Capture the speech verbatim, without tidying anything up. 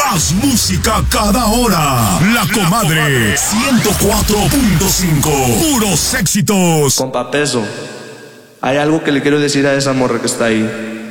Más música cada hora. La Comadre ciento cuatro punto cinco. Puros éxitos. Compa Peso, hay algo que le quiero decir a esa morra que está ahí.